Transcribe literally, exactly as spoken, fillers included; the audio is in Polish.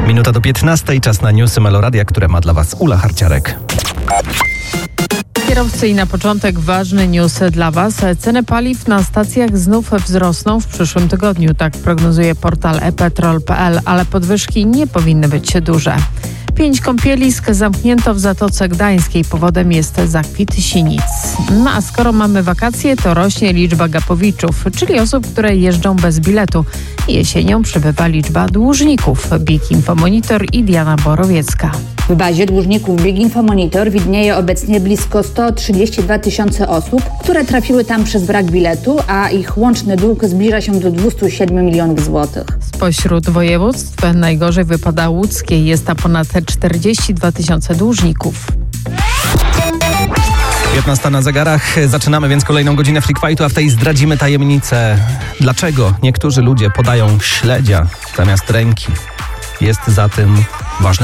Minuta do piętnastej, czas na newsy Meloradia, które ma dla Was Ula Harciarek. Kierowcy i na początek ważny news dla Was. Ceny paliw na stacjach znów wzrosną w przyszłym tygodniu. Tak prognozuje portal e petrol kropka p l, ale podwyżki nie powinny być duże. Pięć kąpielisk zamknięto w Zatoce Gdańskiej. Powodem jest zakwit sinic. No a skoro mamy wakacje, to rośnie liczba gapowiczów, czyli osób, które jeżdżą bez biletu. Jesienią przybywa liczba dłużników. Big Info Monitor i Diana Borowiecka. W bazie dłużników Big Info Monitor widnieje obecnie blisko sto trzydzieści dwa tysiące osób, które trafiły tam przez brak biletu, a ich łączny dług zbliża się do dwieście siedem milionów złotych. Spośród województw najgorzej wypada łódzkie. Jest tam ponad czterdzieści dwa tysiące dłużników. piętnasta na zegarach. Zaczynamy więc kolejną godzinę Freak Fightu, a w tej zdradzimy tajemnicę. Dlaczego niektórzy ludzie podają śledzia zamiast ręki? Jest za tym ważny